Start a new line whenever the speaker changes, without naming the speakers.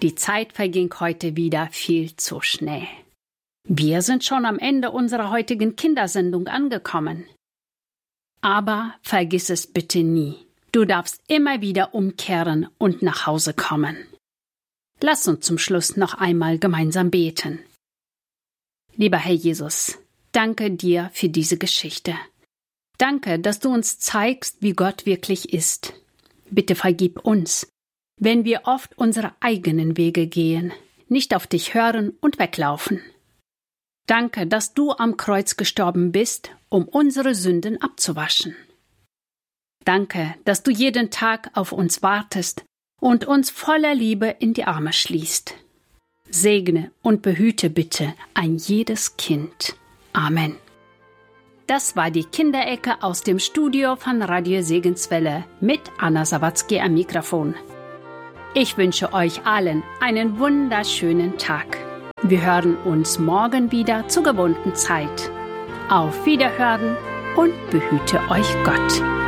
Die Zeit verging heute wieder viel zu schnell. Wir sind schon am Ende unserer heutigen Kindersendung angekommen. Aber vergiss es bitte nie. Du darfst immer wieder umkehren und nach Hause kommen. Lass uns zum Schluss noch einmal gemeinsam beten. Lieber Herr Jesus, danke dir für diese Geschichte. Danke, dass du uns zeigst, wie Gott wirklich ist. Bitte vergib uns, wenn wir oft unsere eigenen Wege gehen, nicht auf dich hören und weglaufen. Danke, dass du am Kreuz gestorben bist, um unsere Sünden abzuwaschen. Danke, dass du jeden Tag auf uns wartest und uns voller Liebe in die Arme schließt. Segne und behüte bitte ein jedes Kind. Amen. Das war die Kinderecke aus dem Studio von Radio Segenswelle mit Anna Sawatzki am Mikrofon. Ich wünsche euch allen einen wunderschönen Tag. Wir hören uns morgen wieder zur gewohnten Zeit. Auf Wiederhören und behüte euch Gott.